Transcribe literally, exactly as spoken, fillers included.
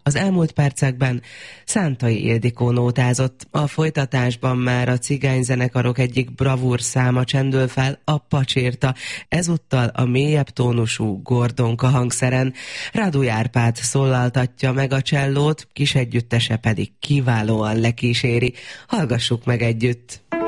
Az elmúlt percekben Szántai Ildikó nótázott, a folytatásban már a cigányzenekarok egyik bravúr száma csendül fel, a Pacsirta, ezúttal a mélyebb tónusú Gordonka hangszeren. Rádúj Árpád szólaltatja meg a csellót, kis együttese pedig kiválóan lekíséri. Hallgassuk meg együtt!